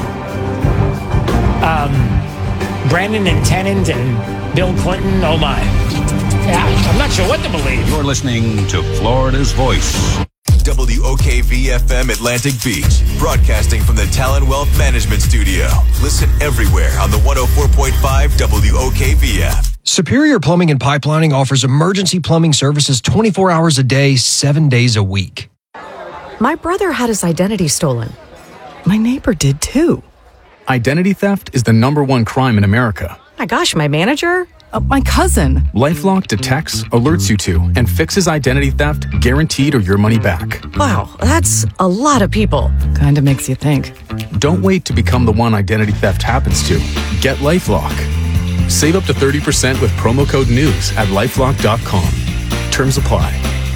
Brennan and Tenet and Bill Clinton, oh my. I'm not sure what to believe. You're listening to Florida's Voice. WOKV-FM Atlantic Beach, broadcasting from the Talon Wealth Management Studio. Listen everywhere on the 104.5 WOKV app. Superior Plumbing and Pipelining offers emergency plumbing services 24 hours a day, 7 days a week. My brother had his identity stolen. My neighbor did too. Identity theft is the #1 crime in America. My gosh, my manager? My cousin. LifeLock detects, alerts you to, and fixes identity theft guaranteed or your money back. Wow, that's a lot of people. Kinda makes you think. Don't wait to become the one identity theft happens to. Get LifeLock. Save up to 30% with promo code NEWS at LifeLock.com. Terms apply.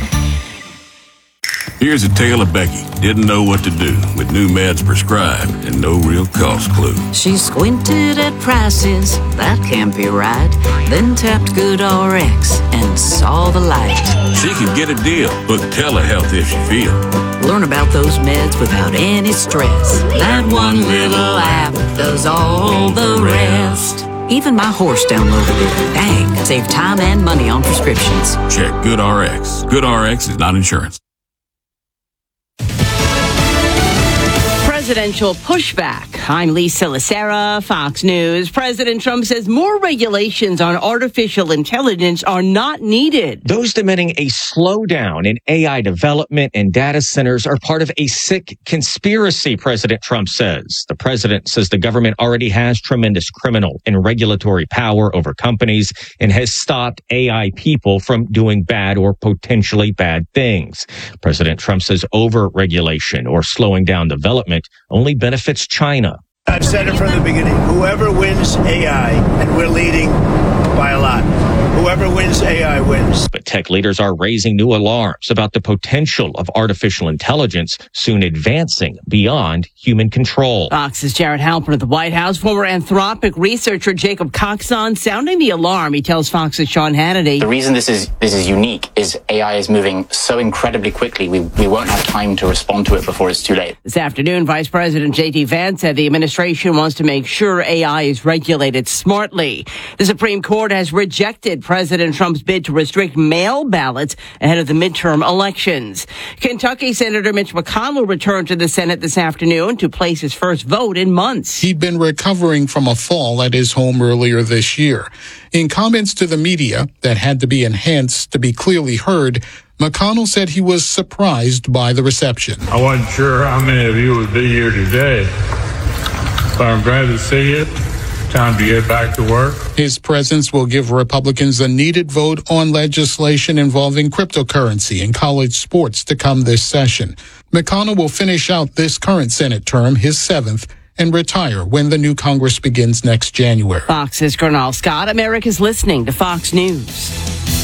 Here's a tale of Becky. Didn't know what to do with new meds prescribed and no real cost clue. She squinted at prices, that can't be right. Then tapped GoodRx and saw the light. She could get a deal. Book telehealth if she feels. Learn about those meds without any stress. That one little app does all the rest. Even my horse downloaded it. Dang, save time and money on prescriptions. Check GoodRx. GoodRx is not insurance. Presidential pushback. I'm Lisa Lacera, Fox News. President Trump says more regulations on artificial intelligence are not needed. Those demanding a slowdown in AI development and data centers are part of a sick conspiracy, President Trump says. The president says the government already has tremendous criminal and regulatory power over companies and has stopped AI people from doing bad or potentially bad things. President Trump says over-regulation or slowing down development only benefits China. I've said it from the beginning. Whoever wins AI, and we're leading by a lot, whoever wins AI wins. But tech leaders are raising new alarms about the potential of artificial intelligence soon advancing beyond human control. Fox's Jared Halpern at the White House. Former Anthropic researcher Jacob Coxon sounding the alarm. He tells Fox's Sean Hannity. The reason this is unique is AI is moving so incredibly quickly. We won't have time to respond to it before it's too late. This afternoon, Vice President J.D. Vance said the administration wants to make sure AI is regulated smartly. The Supreme Court has rejected President Trump's bid to restrict mail ballots ahead of the midterm elections. Kentucky Senator Mitch McConnell returned to the Senate this afternoon to place his first vote in months. He'd been recovering from a fall at his home earlier this year. In comments to the media that had to be enhanced to be clearly heard, McConnell said he was surprised by the reception. I wasn't sure how many of you would be here today, but I'm glad to see it. Time to get back to work. His presence will give Republicans a needed vote on legislation involving cryptocurrency and college sports to come this session. McConnell will finish out this current Senate term, his 7th, and retire when the new Congress begins next January. Fox's Cornell Scott. America's listening to Fox News.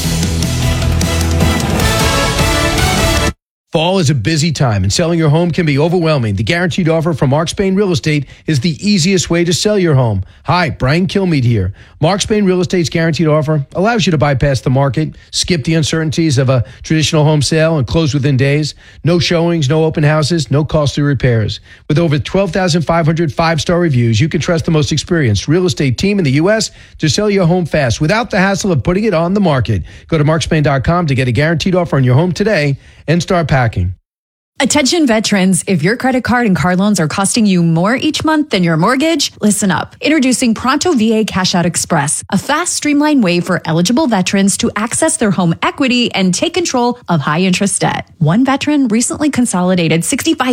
Fall is a busy time and selling your home can be overwhelming. The guaranteed offer from Mark Spain Real Estate is the easiest way to sell your home. Hi, Brian Kilmeade here. Mark Spain Real Estate's guaranteed offer allows you to bypass the market, skip the uncertainties of a traditional home sale and close within days. No showings, no open houses, no costly repairs. With over 12,500 five-star reviews, you can trust the most experienced real estate team in the U.S. to sell your home fast without the hassle of putting it on the market. Go to markspain.com to get a guaranteed offer on your home today and start packing. Attention veterans, if your credit card and car loans are costing you more each month than your mortgage, listen up. Introducing Pronto VA Cash Out Express, a fast, streamlined way for eligible veterans to access their home equity and take control of high-interest debt. One veteran recently consolidated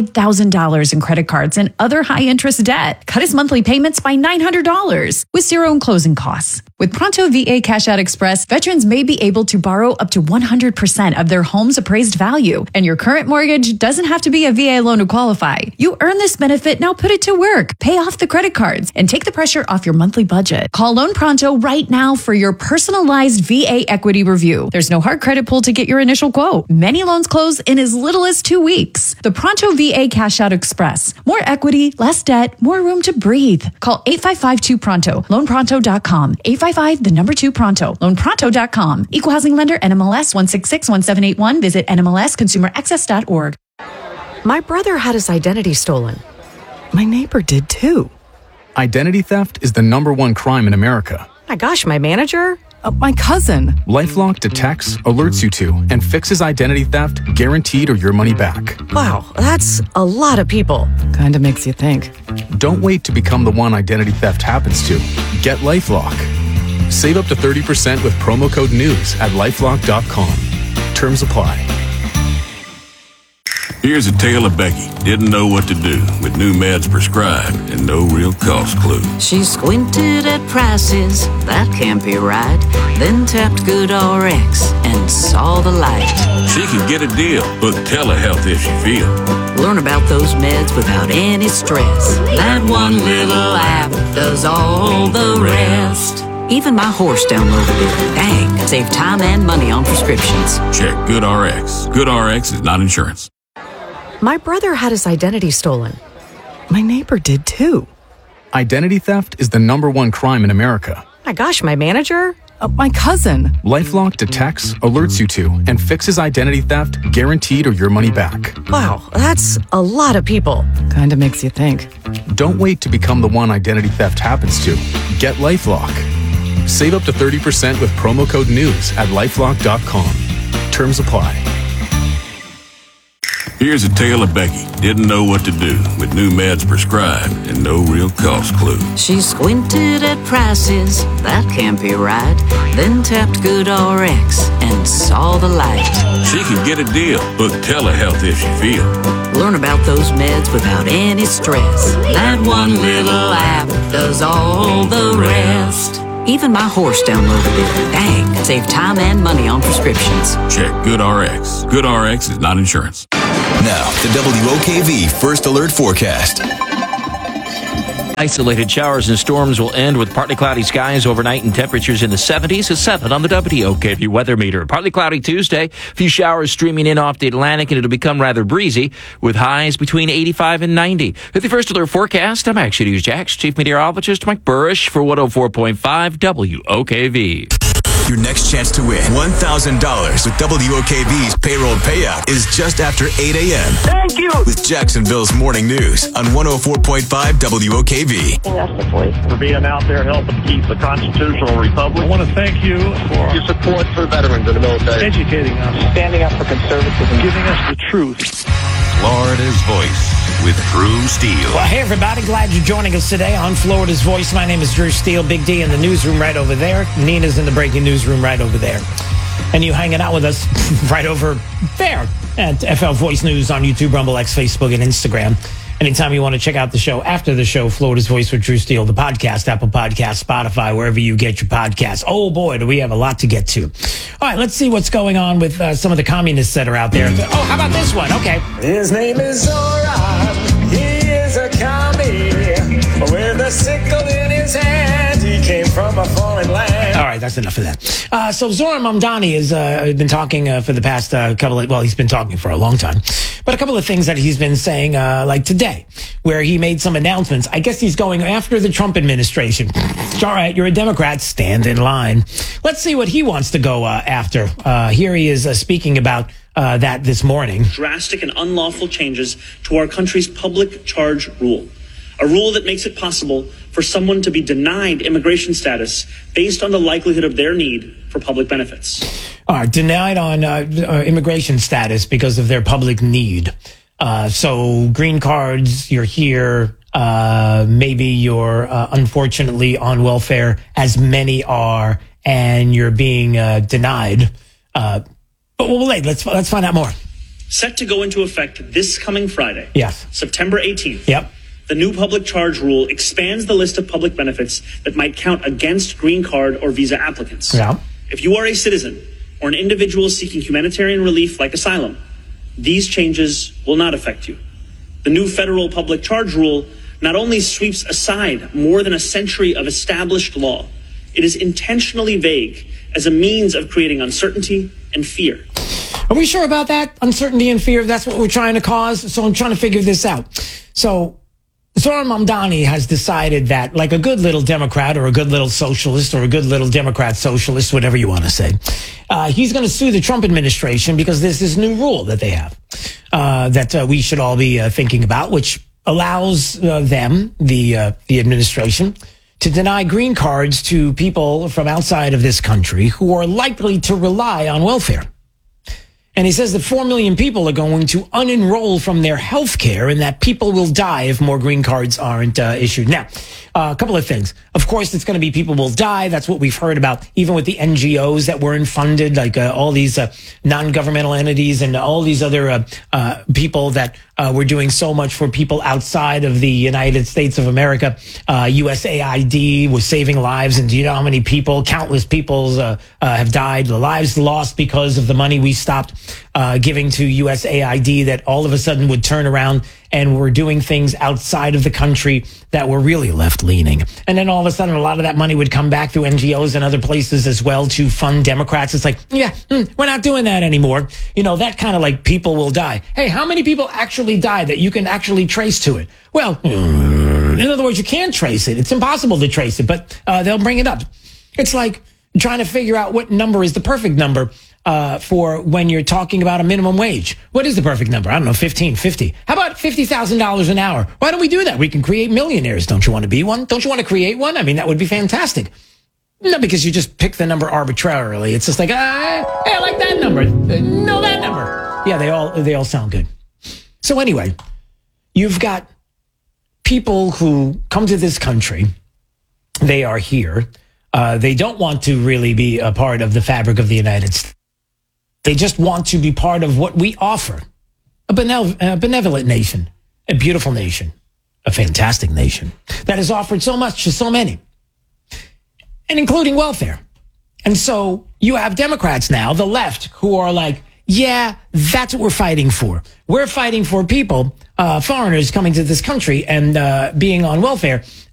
$65,000 in credit cards and other high-interest debt, cut his monthly payments by $900 with zero in closing costs. With Pronto VA Cash Out Express, veterans may be able to borrow up to 100% of their home's appraised value, and your current mortgage doesn't have to be a VA loan to qualify. You earn this benefit, now put it to work. Pay off the credit cards and take the pressure off your monthly budget. Call Loan Pronto right now for your personalized VA equity review. There's no hard credit pull to get your initial quote. Many loans close in as little as 2 weeks. The Pronto VA Cash Out Express. More equity, less debt, more room to breathe. Call 855-2PRONTO. LoanPronto.com. 855-2PRONTO. LoanPronto.com. Equal Housing Lender, NMLS 1661781. Visit NMLSConsumerAccess.org. My brother had his identity stolen. My neighbor did too. Identity theft is the #1 crime in America. My gosh, my manager? My cousin. LifeLock detects, alerts you to, and fixes identity theft guaranteed or your money back. Wow, that's a lot of people. Kinda makes you think. Don't wait to become the one identity theft happens to. Get LifeLock. Save up to 30% with promo code NEWS at LifeLock.com. Terms apply. Here's a tale of Becky. Didn't know what to do with new meds prescribed and no real cost clue. She squinted at prices, that can't be right. Then tapped GoodRx and saw the light. She can get a deal with telehealth if she feels. Learn about those meds without any stress. That one little app does all the rest. Even my horse downloaded it. Dang, save time and money on prescriptions. Check GoodRx. GoodRx is not insurance. My brother had his identity stolen. My neighbor did too. Identity theft is the #1 crime in America. My gosh, my manager? My cousin. LifeLock detects, alerts you to, and fixes identity theft guaranteed or your money back. Wow, that's a lot of people. Kinda makes you think. Don't wait to become the one identity theft happens to. Get LifeLock. Save up to 30% with promo code NEWS at LifeLock.com. Terms apply. Here's a tale of Becky. Didn't know what to do with new meds prescribed and no real cost clue. She squinted at prices, that can't be right. Then tapped GoodRx and saw the light. She can get a deal. Book telehealth if she feels. Learn about those meds without any stress. That one little app does all the rest. Even my horse downloaded it. Dang, save time and money on prescriptions. Check GoodRx. GoodRx is not insurance. Now, the WOKV First Alert Forecast. Isolated showers and storms will end with partly cloudy skies overnight and temperatures in the 70s. A 7 on the WOKV weather meter. Partly cloudy Tuesday. A few showers streaming in off the Atlantic, and it'll become rather breezy with highs between 85 and 90. With the First Alert Forecast, I'm Action News Jax, Chief Meteorologist Mike Burrish for 104.5 WOKV. Your next chance to win $1,000 with WOKV's payroll payout is just after 8 a.m. Thank you. With Jacksonville's Morning News on 104.5 WOKV. That's the voice. For being out there helping keep the constitutional republic. I want to thank you for your support for veterans in the military. Educating us. Standing up for conservatism. Giving us the truth. Florida's Voice with Drew Steele. Well, hey, everybody. Glad you're joining us today on Florida's Voice. My name is Drew Steele. Big D in the newsroom right over there. Nina's in the breaking newsroom right over there. And you hanging out with us right over there at FL Voice News on YouTube, Rumble, X, Facebook, and Instagram. Anytime you want to check out the show after the show, Florida's Voice with Drew Steele, the podcast, Apple Podcasts, Spotify, wherever you get your podcasts. Oh, boy, do we have a lot to get to. All right, let's see what's going on with some of the communists that are out there. Oh, how about this one? Okay. His name is Zoran. He is a commie with a sickle in his hand. He came from a foreign land. All right, that's enough of that. So Zoran Mamdani has been talking for the past he's been talking for a long time. But a couple of things that he's been saying, like today, where he made some announcements. I guess he's going after the Trump administration. All right, you're a Democrat, stand in line. Let's see what he wants to go after. Here he is speaking about that this morning. Drastic and unlawful changes to our country's public charge rule. A rule that makes it possible for someone to be denied immigration status based on the likelihood of their need for public benefits. Denied on immigration status because of their public need. So green cards, you're here. Maybe you're unfortunately on welfare, as many are, and you're being denied. But we'll wait. Let's find out more. Set to go into effect this coming Friday. Yes. September 18th. Yep. The new public charge rule expands the list of public benefits that might count against green card or visa applicants. Yeah. If you are a citizen or an individual seeking humanitarian relief like asylum, these changes will not affect you. The new federal public charge rule not only sweeps aside more than a century of established law, it is intentionally vague as a means of creating uncertainty and fear. Are we sure about that? Uncertainty and fear, that's what we're trying to cause? So I'm trying to figure this out. So Zoran Mamdani has decided that, like a good little Democrat or a good little socialist or a good little Democrat socialist, whatever you want to say, he's going to sue the Trump administration because there's this new rule that they have that we should all be thinking about, which allows them, the administration, to deny green cards to people from outside of this country who are likely to rely on welfare. And he says that 4 million people are going to unenroll from their health care and that people will die if more green cards aren't issued. Now, a couple of things. Of course, it's going to be people will die. That's what we've heard about, even with the NGOs that weren't funded, like all these non-governmental entities and all these other people that were doing so much for people outside of the United States of America. USAID was saving lives. And do you know how many people, countless people have died, the lives lost because of the money we stopped giving to USAID, that all of a sudden would turn around and were doing things outside of the country that were really left-leaning. And then all of a sudden, a lot of that money would come back through NGOs and other places as well to fund Democrats. It's like, we're not doing that anymore. You know, that kind of like people will die. Hey, how many people actually died that you can actually trace to it? Well, in other words, you can't trace it. It's impossible to trace it, but they'll bring it up. It's like, trying to figure out what number is the perfect number for when you're talking about a minimum wage. What is the perfect number? I don't know, 15, 50. How about $50,000 an hour? Why don't we do that? We can create millionaires. Don't you want to be one? Don't you want to create one? I mean, that would be fantastic. No, because you just pick the number arbitrarily. It's just like, hey, I like that number. No, that number. Yeah, they all sound good. So anyway, you've got people who come to this country. They are here. They don't want to really be a part of the fabric of the United States. They just want to be part of what we offer. A benevolent nation, a beautiful nation, a fantastic nation that has offered so much to so many, and including welfare. And so you have Democrats now, the left, who are like, yeah, that's what we're fighting for. We're fighting for people, foreigners coming to this country and being on welfare